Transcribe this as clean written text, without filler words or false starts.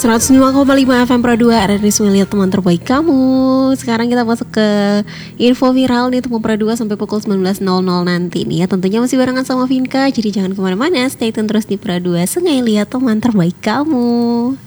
105,5 FM Pro 2 RRI Sungai Liat, teman terbaik kamu. Sekarang kita masuk ke info viral nih teman Pro 2 sampai pukul 19.00 nanti nih ya. Tentunya masih barengan sama Vinka, jadi jangan kemana-mana, stay tune terus di Pro 2 Sungai Liat, teman terbaik kamu.